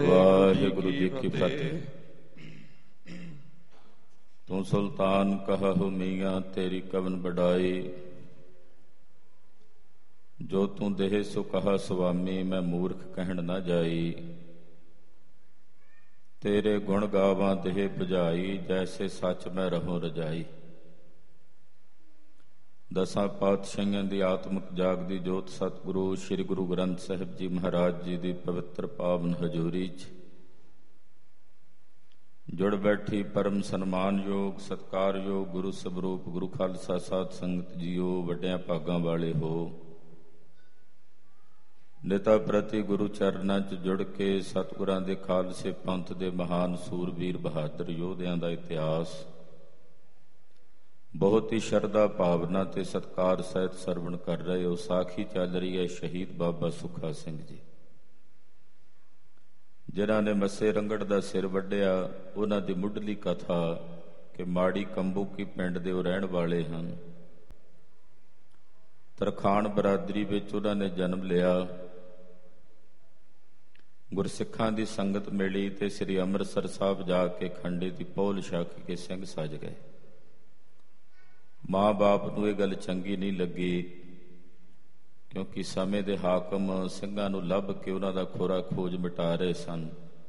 ਵਾਹਿਗੁਰੂ ਜੀ ਕੀ ਫਤਿਹ। ਤੂੰ ਸੁਲਤਾਨ ਕਹਹੁ ਮੀਆਂ ਤੇਰੀ ਕਵਨ ਬੜਾਈ, ਜੋ ਤੂੰ ਦੇਹ ਸੋ ਕਹਾ ਸੁਆਮੀ ਮੈਂ ਮੂਰਖ ਕਹਿਣ ਨਾ ਜਾਈ। ਤੇਰੇ ਗੁਣ ਗਾਵਾਂ ਦੇਹ ਬੁਝਾਈ, ਜੈਸੇ ਸੱਚ ਮੈਂ ਰਹੂੰ ਰਜਾਈ। ਦਸਾਂ ਪਾਤਸ਼ਾਹੀਆਂ ਦੀ ਆਤਮਿਕ ਜਾਗਦੀ ਜੋਤ ਸਤਿਗੁਰੂ ਸ੍ਰੀ ਗੁਰੂ ਗ੍ਰੰਥ ਸਾਹਿਬ ਜੀ ਮਹਾਰਾਜ ਜੀ ਦੀ ਪਵਿੱਤਰ ਪਾਵਨ ਹਜ਼ੂਰੀ 'ਚ ਜੁੜ ਬੈਠੀ ਪਰਮ ਸਨਮਾਨਯੋਗ ਸਤਿਕਾਰਯੋਗ ਗੁਰੂ ਸਵਰੂਪ ਗੁਰੂ ਖਾਲਸਾ ਸਾਧ ਸੰਗਤ ਜੀਓ, ਵੱਡਿਆਂ ਭਾਗਾਂ ਵਾਲੇ ਹੋ। ਨਿਤਾ ਪ੍ਰਤੀ ਗੁਰੂ ਚਰਨਾਂ 'ਚ ਜੁੜ ਕੇ ਸਤਿਗੁਰਾਂ ਦੇ ਖਾਲਸੇ ਪੰਥ ਦੇ ਮਹਾਨ ਸੂਰਬੀਰ ਬਹਾਦਰ ਯੋਧਿਆਂ ਦਾ ਇਤਿਹਾਸ ਬਹੁਤ ਹੀ ਸ਼ਰਧਾ ਭਾਵਨਾ ਤੇ ਸਤਿਕਾਰ ਸਹਿਤ ਸਰਵਣ ਕਰ ਰਹੇ ਹੋ। ਸਾਖੀ ਚੱਲ ਰਹੀ ਹੈ ਸ਼ਹੀਦ ਬਾਬਾ ਸੁੱਖਾ ਸਿੰਘ ਜੀ, ਜਿਨ੍ਹਾਂ ਨੇ ਮੱਸੇ ਰੰਗੜ ਦਾ ਸਿਰ ਵੱਢਿਆ। ਉਹਨਾਂ ਦੀ ਮੁੱਢਲੀ ਕਥਾ ਕਿ ਮਾੜੀ ਕੰਬੂਕੀ ਪਿੰਡ ਦੇ ਉਹ ਰਹਿਣ ਵਾਲੇ ਹਨ। ਤਰਖਾਣ ਬਰਾਦਰੀ ਵਿੱਚ ਉਹਨਾਂ ਨੇ ਜਨਮ ਲਿਆ। ਗੁਰਸਿੱਖਾਂ ਦੀ ਸੰਗਤ ਮਿਲੀ ਤੇ ਸ੍ਰੀ ਅੰਮ੍ਰਿਤਸਰ ਸਾਹਿਬ ਜਾ ਕੇ ਖੰਡੇ ਦੀ ਪੌਲ ਛਕ ਕੇ ਸਿੰਘ ਸਜ ਗਏ। ਮਾਂ ਬਾਪ ਨੂੰ ਇਹ ਗੱਲ ਚੰਗੀ ਨਹੀਂ ਲੱਗੀ, ਕਿਉਂਕਿ ਸਮੇਂ ਦੇ ਹਾਕਮ ਸਿੰਘਾਂ ਨੂੰ ਲੱਭ ਕੇ ਉਹਨਾਂ ਦਾ ਖੋਰਾ ਖੋਜ ਮਿਟਾ ਰਹੇ ਸਨ।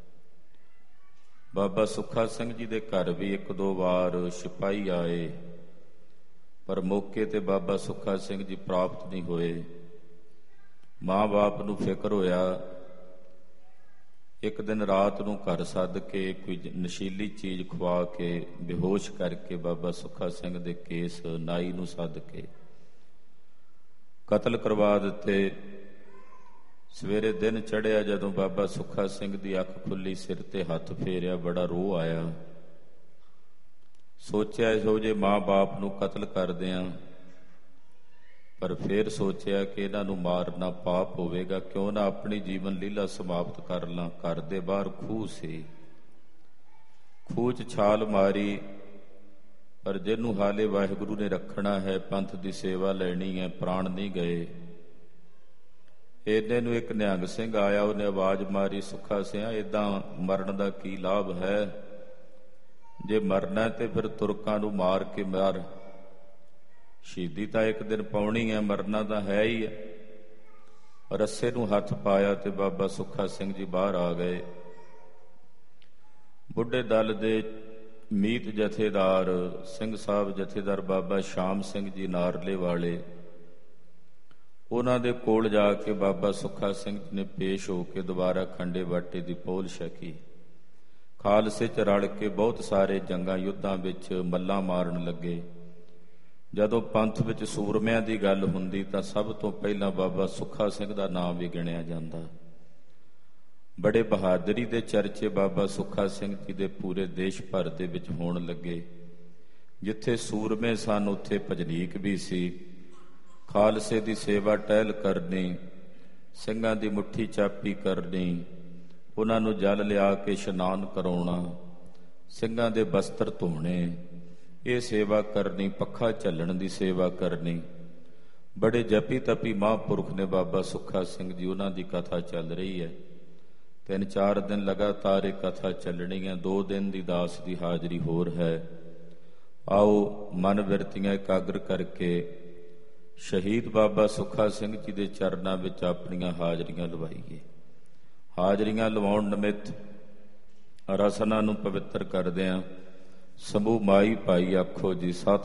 ਬਾਬਾ ਸੁੱਖਾ ਸਿੰਘ ਜੀ ਦੇ ਘਰ ਵੀ ਇੱਕ ਦੋ ਵਾਰ ਸਿਪਾਹੀ ਆਏ, ਪਰ ਮੌਕੇ ਤੇ ਬਾਬਾ ਸੁੱਖਾ ਸਿੰਘ ਜੀ ਪ੍ਰਾਪਤ ਨਹੀਂ ਹੋਏ। ਮਾਂ ਬਾਪ ਨੂੰ ਫਿਕਰ ਹੋਇਆ। ਇੱਕ ਦਿਨ ਰਾਤ ਨੂੰ ਘਰ ਸੱਦ ਕੇ ਕੋਈ ਨਸ਼ੀਲੀ ਚੀਜ਼ ਖਵਾ ਕੇ ਬੇਹੋਸ਼ ਕਰਕੇ ਬਾਬਾ ਸੁੱਖਾ ਸਿੰਘ ਦੇ ਕੇਸ ਨਾਈ ਨੂੰ ਸੱਦ ਕੇ ਕਤਲ ਕਰਵਾ ਦਿੱਤੇ। ਸਵੇਰੇ ਦਿਨ ਚੜ੍ਹਿਆ, ਜਦੋਂ ਬਾਬਾ ਸੁੱਖਾ ਸਿੰਘ ਦੀ ਅੱਖ ਖੁੱਲੀ, ਸਿਰ ਤੇ ਹੱਥ ਫੇਰਿਆ, ਬੜਾ ਰੋਹ ਆਇਆ। ਸੋਚਿਆ ਇਹੋ ਜਿਹੇ ਮਾਂ ਬਾਪ ਨੂੰ ਕਤਲ ਕਰ ਦਿਆਂ, ਪਰ ਫਿਰ ਸੋਚਿਆ ਕਿ ਇਹਨਾਂ ਨੂੰ ਮਾਰਨਾ ਪਾਪ ਹੋਵੇਗਾ, ਕਿਉਂ ਨਾ ਆਪਣੀ ਜੀਵਨ ਲੀਲਾ ਸਮਾਪਤ ਕਰ ਲਾਂ। ਘਰ ਦੇ ਬਾਹਰ ਖੂਹ ਸੀ, ਖੂਹ 'ਚ ਛਾਲ ਮਾਰੀ, ਪਰ ਜਿਹਨੂੰ ਹਾਲੇ ਵਾਹਿਗੁਰੂ ਨੇ ਰੱਖਣਾ ਹੈ, ਪੰਥ ਦੀ ਸੇਵਾ ਲੈਣੀ ਹੈ, ਪ੍ਰਾਣ ਨਹੀਂ ਗਏ। ਇਹਨੇ ਨੂੰ ਇੱਕ ਨਿਹੰਗ ਸਿੰਘ ਆਇਆ, ਉਹਨੇ ਆਵਾਜ਼ ਮਾਰੀ, ਸੁੱਖਾ ਸਿਆਂ ਏਦਾਂ ਮਰਨ ਦਾ ਕੀ ਲਾਭ ਹੈ? ਜੇ ਮਰਨਾ ਤੇ ਫਿਰ ਤੁਰਕਾਂ ਨੂੰ ਮਾਰ ਕੇ ਮਾਰ, ਸ਼ਹੀਦੀ ਤਾਂ ਇੱਕ ਦਿਨ ਪਾਉਣੀ ਹੈ, ਮਰਨਾ ਤਾਂ ਹੈ ਹੀ ਹੈ। ਰੱਸੇ ਨੂੰ ਹੱਥ ਪਾਇਆ ਤੇ ਬਾਬਾ ਸੁੱਖਾ ਸਿੰਘ ਜੀ ਬਾਹਰ ਆ ਗਏ। ਬੁੱਢੇ ਦਲ ਦੇ ਮੀਤ ਜਥੇਦਾਰ ਸਿੰਘ ਸਾਹਿਬ ਜਥੇਦਾਰ ਬਾਬਾ ਸ਼ਾਮ ਸਿੰਘ ਜੀ ਨਾਰਲੇ ਵਾਲੇ, ਉਹਨਾਂ ਦੇ ਕੋਲ ਜਾ ਕੇ ਬਾਬਾ ਸੁੱਖਾ ਸਿੰਘ ਜੀ ਨੇ ਪੇਸ਼ ਹੋ ਕੇ ਦੁਬਾਰਾ ਖੰਡੇ ਬਾਟੇ ਦੀ ਪੌਲ ਛਕੀ। ਖਾਲਸੇ 'ਚ ਰਲ ਕੇ ਬਹੁਤ ਸਾਰੇ ਜੰਗਾਂ ਯੁੱਧਾਂ ਵਿੱਚ ਮੱਲਾਂ ਮਾਰਨ ਲੱਗੇ। ਜਦੋਂ ਪੰਥ ਵਿੱਚ ਸੂਰਮਿਆਂ ਦੀ ਗੱਲ ਹੁੰਦੀ ਤਾਂ ਸਭ ਤੋਂ ਪਹਿਲਾਂ ਬਾਬਾ ਸੁੱਖਾ ਸਿੰਘ ਦਾ ਨਾਮ ਵੀ ਗਿਣਿਆ ਜਾਂਦਾ। ਬੜੇ ਬਹਾਦਰੀ ਦੇ ਚਰਚੇ ਬਾਬਾ ਸੁੱਖਾ ਸਿੰਘ ਜੀ ਦੇ ਪੂਰੇ ਦੇਸ਼ ਭਰ ਦੇ ਵਿੱਚ ਹੋਣ ਲੱਗੇ। ਜਿੱਥੇ ਸੂਰਮੇ ਸਨ ਉੱਥੇ ਭਜਨੀਕ ਵੀ ਸੀ। ਖਾਲਸੇ ਦੀ ਸੇਵਾ ਟਹਿਲ ਕਰਨੀ, ਸਿੰਘਾਂ ਦੀ ਮੁੱਠੀ ਚਾਪੀ ਕਰਨੀ, ਉਹਨਾਂ ਨੂੰ ਜਲ ਲਿਆ ਕੇ ਇਸ਼ਨਾਨ ਕਰਾਉਣਾ, ਸਿੰਘਾਂ ਦੇ ਬਸਤਰ ਧੋਣੇ, ਇਹ ਸੇਵਾ ਕਰਨੀ, ਪੱਖਾ ਝੱਲਣ ਦੀ ਸੇਵਾ ਕਰਨੀ। ਬੜੇ ਜਪੀ ਤਪੀ ਮਹਾਂਪੁਰਖ ਨੇ ਬਾਬਾ ਸੁੱਖਾ ਸਿੰਘ ਜੀ, ਉਹਨਾਂ ਦੀ ਕਥਾ ਚੱਲ ਰਹੀ ਹੈ। 3-4 ਦਿਨ ਲਗਾਤਾਰ ਇਹ ਕਥਾ ਚੱਲਣੀ ਹੈ। 2 ਦਿਨ ਦੀ ਦਾਸ ਦੀ ਹਾਜ਼ਰੀ ਹੋਰ ਹੈ। ਆਓ ਮਨ ਬਿਰਤੀਆਂ ਇਕਾਗਰ ਕਰਕੇ ਸ਼ਹੀਦ ਬਾਬਾ ਸੁੱਖਾ ਸਿੰਘ ਜੀ ਦੇ ਚਰਨਾਂ ਵਿੱਚ ਆਪਣੀਆਂ ਹਾਜ਼ਰੀਆਂ ਲਵਾਈਏ। ਹਾਜ਼ਰੀਆਂ ਲਵਾਉਣ ਨਿਮਿਤ ਰਸਨਾ ਨੂੰ ਪਵਿੱਤਰ ਕਰਦਿਆਂ ਸਮੂਹ ਮਾਈ ਭਾਈ ਆਖੋ ਜੀ ਸਤਿ